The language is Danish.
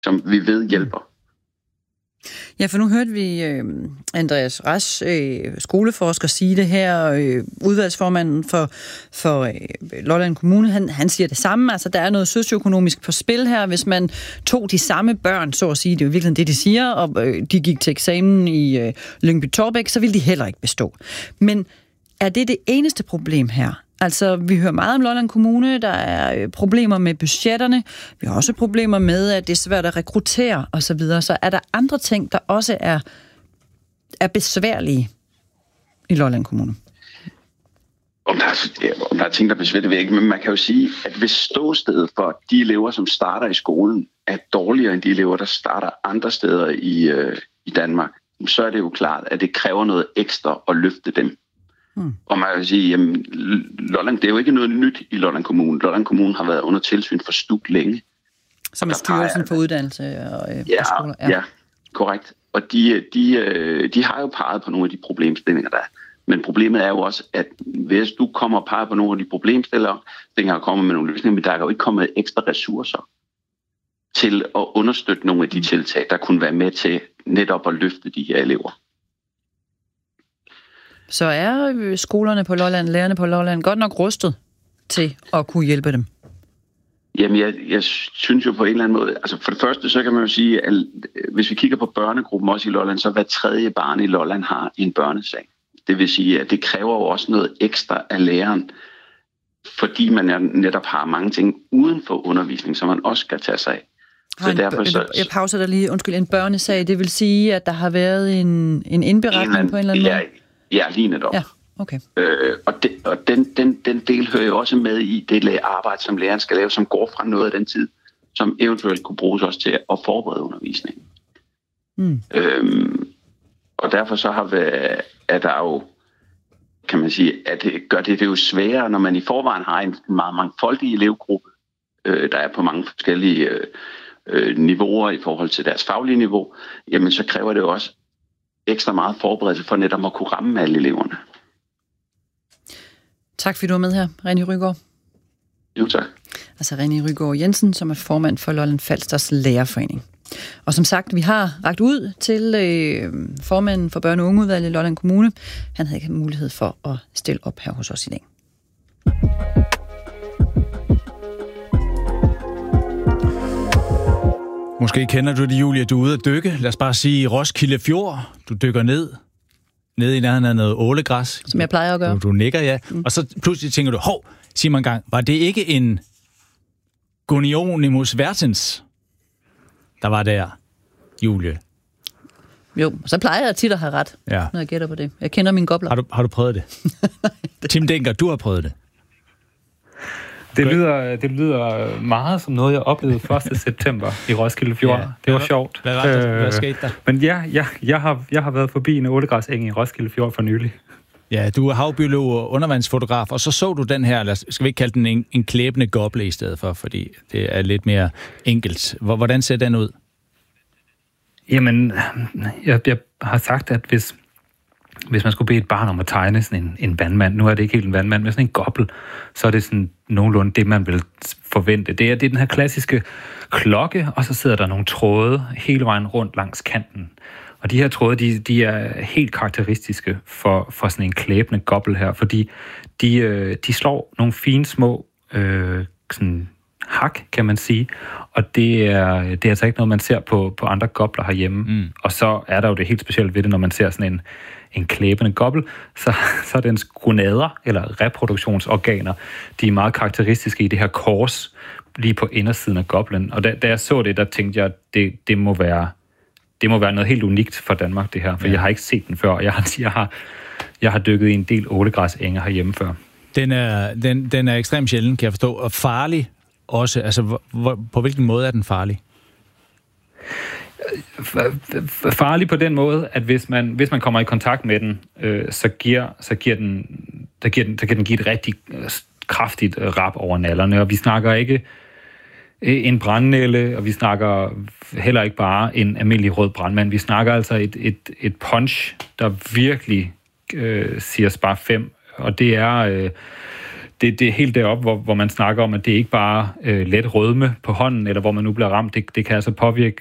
som vi ved hjælper. Ja, for nu hørte vi Andreas Rasch, skoleforsker, sige det her. Udvalgsformanden for Lolland Kommune, han siger det samme. Altså, der er noget socioøkonomisk på spil her. Hvis man tog de samme børn, så at sige, det er jo virkelig det, de siger, og de gik til eksamen i Lyngby-Taarbæk, så ville de heller ikke bestå. Men er det eneste problem her? Altså, vi hører meget om Lolland Kommune, der er problemer med budgetterne, vi har også problemer med, at det er svært at rekruttere osv., så er der andre ting, der også er besværlige i Lolland Kommune? Om der er ting, der er besværlige, ikke, men man kan jo sige, at hvis ståstedet for de elever, som starter i skolen, er dårligere end de elever, der starter andre steder i Danmark, så er det jo klart, at det kræver noget ekstra at løfte dem. Og man kan sige, jamen, Lolland, det er jo ikke noget nyt i Lolland Kommune. Lolland Kommune har været under tilsyn for STUK længe. Som er Styrelsen for Uddannelse og skoler. Ja, korrekt. Og de har jo peget på nogle af de problemstillinger, der er. Men problemet er jo også, at hvis du kommer og peger på nogle af de problemstillinger og kommer med nogle løsninger, men der er jo ikke kommet ekstra ressourcer til at understøtte nogle af de tiltag, der kunne være med til netop at løfte de her elever. Så er skolerne på Lolland, lærerne på Lolland, godt nok rustet til at kunne hjælpe dem? Jamen, jeg synes jo på en eller anden måde, altså for det første, så kan man jo sige, at hvis vi kigger på børnegruppen også i Lolland, så hver tredje barn i Lolland har en børneseng. Det vil sige, at det kræver jo også noget ekstra af læreren, fordi man netop har mange ting uden for undervisning, som man også skal tage sig af. Jeg pauser der lige. Undskyld, en børnesag, det vil sige, at der har været en indberetning på en eller anden måde? Ja, lige netop. Ja, okay. Og den del hører jo også med i det arbejde, som læreren skal lave, som går fra noget af den tid, som eventuelt kunne bruges også til at forberede undervisningen. Og derfor så er der jo, kan man sige, at gør det jo sværere, når man i forvejen har en meget mangfoldig elevgruppe, der er på mange forskellige niveauer i forhold til deres faglige niveau, jamen så kræver det jo også ekstra meget forberedelse for netop at kunne ramme alle eleverne. Tak fordi du var med her, René Rygaard. Jo, tak. Altså René Rygaard Jensen, som er formand for Lolland Falsters Lærerforening. Og som sagt, vi har rakt ud til formanden for børne- og ungeudvalget i Lolland Kommune. Han havde ikke mulighed for at stille op her hos os i dag. Måske kender du det, Julia, du er ude at dykke. Lad os bare sige Roskilde Fjord. Du dykker ned i nærheden af noget ålegræs. Som jeg plejer at gøre. Du nikker, ja. Og så pludselig tænker du, sig mig en gang, var det ikke en Gonionimus vertens, der var der, Julie? Jo, så plejer jeg tit at have ret, når jeg gætter på det. Jeg kender mine gobler. Har du prøvet det? Tim Denker, du har prøvet det. Det lyder meget som noget, jeg oplevede 1. september i Roskilde Fjord. Ja. Det var sjovt. Hvad skete der? Men jeg har været forbi en ålegræseng i Roskilde Fjord for nylig. Ja, du er havbiolog og undervandsfotograf, og så du den her, eller skal vi ikke kalde den en klæbende goble i stedet for, fordi det er lidt mere enkelt. Hvordan ser den ud? Jamen, jeg har sagt, at hvis man skulle bede et barn om at tegne sådan en vandmand, nu er det ikke helt en vandmand, men sådan en gobbel, så er det sådan nogenlunde det, man vil forvente. Det er den her klassiske klokke, og så sidder der nogle tråde hele vejen rundt langs kanten. Og de her tråde, de er helt karakteristiske for sådan en klæbende gobbel her, fordi de slår nogle fine små sådan hak, kan man sige. Og det er altså ikke noget, man ser på andre gobler herhjemme. Og så er der jo det helt specielt ved det, når man ser sådan en klæbende gobbel, så er dens gonader, eller reproduktionsorganer, de er meget karakteristiske i det her kors, lige på indersiden af goblen. Og da jeg så det, der tænkte jeg, at det må være noget helt unikt for Danmark, det her, for jeg har ikke set den før, og jeg har dykket i en del ålegræsenger herhjemme før. Den er ekstremt sjælden, kan jeg forstå, og farlig også. Altså, på hvilken måde er den farlig? Farlig på den måde, at hvis man kommer i kontakt med den, så kan den give et rigtig kraftigt rap over nallerne, og vi snakker ikke en brandnælle, og vi snakker heller ikke bare en almindelig rød brandmand. Vi snakker altså et punch, der virkelig siger spar 5, og det det er helt deroppe, hvor man snakker om, at det ikke bare let rødme på hånden, eller hvor man nu bliver ramt. Det kan altså påvirke